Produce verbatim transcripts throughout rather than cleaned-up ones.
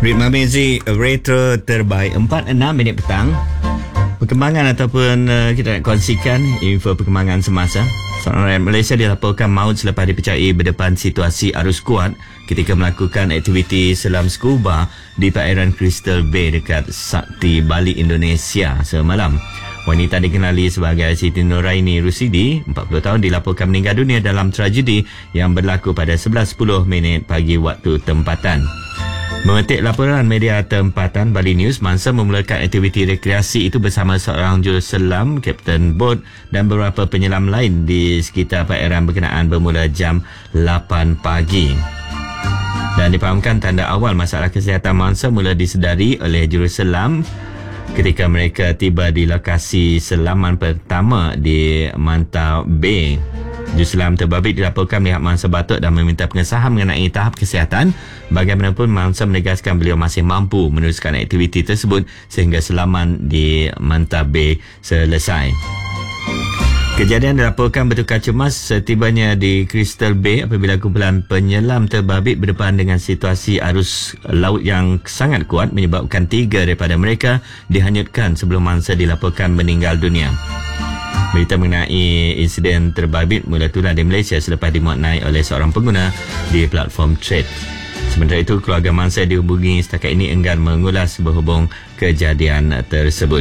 Ritma Muzik Retro terbaik empat enam minit petang. Perkembangan ataupun uh, kita nak kongsikan info perkembangan semasa. Seorang rakyat Malaysia dilaporkan maut selepas dipercayai berdepan situasi arus kuat ketika melakukan aktiviti selam scuba di perairan Crystal Bay dekat Sakti, Bali, Indonesia semalam. Wanita dikenali sebagai Siti Nuraini Rusidi, empat puluh tahun, dilaporkan meninggal dunia dalam tragedi yang berlaku pada sebelas sepuluh minit pagi waktu tempatan. Memetik laporan media tempatan Bali News, mangsa memulakan aktiviti rekreasi itu bersama seorang juruselam, kapten bot dan beberapa penyelam lain di sekitar perairan berkenaan bermula jam lapan pagi. Dan difahamkan tanda awal masalah kesihatan mangsa mula disedari oleh juruselam ketika mereka tiba di lokasi selaman pertama di Manta Bay. Juruselam terbabit dilaporkan melihat mangsa batuk dan meminta pengesahan mengenai tahap kesihatan. Bagaimanapun, mangsa menegaskan beliau masih mampu meneruskan aktiviti tersebut sehingga selaman di Manta Bay selesai. Kejadian dilaporkan bertukar cemas setibanya di Crystal Bay apabila kumpulan penyelam terbabit berdepan dengan situasi arus laut yang sangat kuat menyebabkan tiga daripada mereka dihanyutkan sebelum mangsa dilaporkan meninggal dunia. Berita mengenai insiden terbabit mula tular di Malaysia selepas dimuat naik oleh seorang pengguna di platform Trade. Sementara itu, keluarga mangsa dihubungi setakat ini enggan mengulas berhubung kejadian tersebut.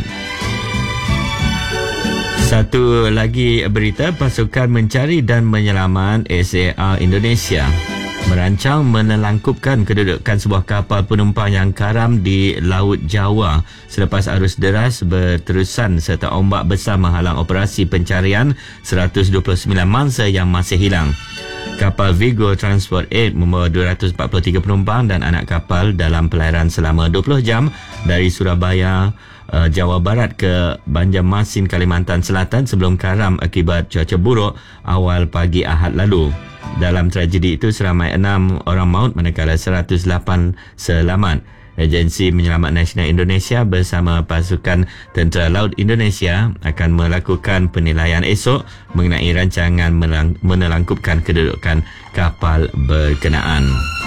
Satu lagi berita, pasukan mencari dan penyelamat S A R Indonesia merancang menelangkupkan kedudukan sebuah kapal penumpang yang karam di Laut Jawa selepas arus deras berterusan serta ombak besar menghalang operasi pencarian seratus dua puluh sembilan mangsa yang masih hilang. Kapal Vigo Transport lapan membawa dua ratus empat puluh tiga penumpang dan anak kapal dalam pelayaran selama dua puluh jam dari Surabaya, uh, Jawa Barat ke Banjarmasin, Kalimantan Selatan sebelum karam akibat cuaca buruk awal pagi Ahad lalu. Dalam tragedi itu seramai enam orang maut manakala seratus lapan selamat. Agensi Penyelamat Nasional Indonesia bersama pasukan Tentera Laut Indonesia akan melakukan penilaian esok mengenai rancangan menelangkupkan kedudukan kapal berkenaan.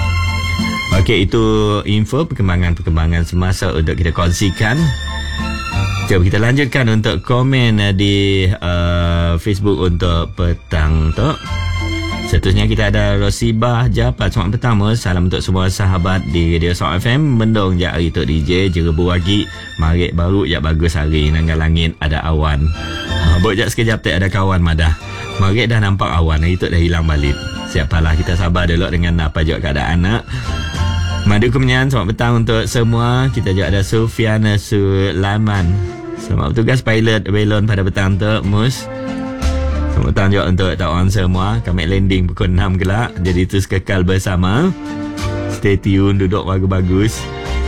Okey, itu info perkembangan-perkembangan semasa untuk kita kongsikan. Jom kita lanjutkan untuk komen di uh, Facebook untuk petang tu. Seterusnya kita ada Rosibah Japat. Selamat petang, Mus. Salam untuk semua sahabat di Radio Sound F M. Mendung je hari tu D J. Jerebu lagi. Marik baru je bagus hari. Nanggal langit ada awan. Ha, Bok je sekejap tak ada kawan madah. Marik dah nampak awan. Hari tu dah hilang balik. Siapalah, kita sabar dulu dengan apa juga keadaan nak. Madu Kemenyan, selamat petang untuk semua. Kita juga ada Sufiana Sulaiman. Selamat bertugas pilot balon pada petang tu, Mus. Selamat petang juga untuk tawan semua. Kami landing pukul enam gelap. Jadi terus kekal bersama. Stay tune, duduk bagus-bagus.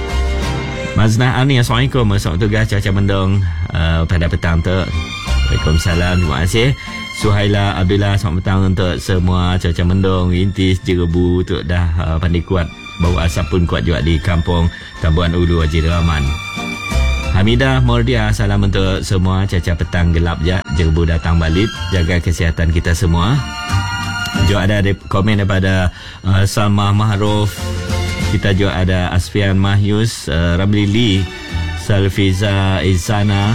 Maznah Ani, Assalamualaikum. Selamat tugas cuaca mendung uh, pada petang tu. Waalaikumsalam. Terima kasih. Suhaila Abdullah, selamat petang untuk semua. Cuaca mendung, rintis, jerebu tu dah uh, pandai kuat. Bau asap pun kuat juga di kampung Tambuhan Ulu, Haji Rahman. Hamidah Mordia, salam untuk semua. Caca petang gelap je, jerebu datang balik. Jaga kesihatan kita semua. Juga ada komen daripada uh, Salma Mahruf. Kita juga ada Asfian Mahyus, uh, Ramli Lee, Salfiza Izana.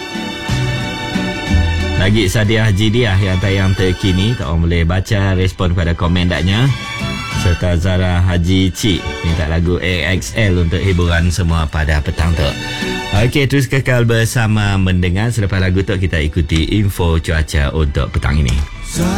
Lagi Sadiah Jidiah yang tayang terkini. Tak orang boleh baca respon kepada komen daknya. Serta Zara Haji Cik minta lagu A X L untuk hiburan semua pada petang tu. Okey, terus kekal bersama mendengar. Selepas lagu tu kita ikuti info cuaca untuk petang ini.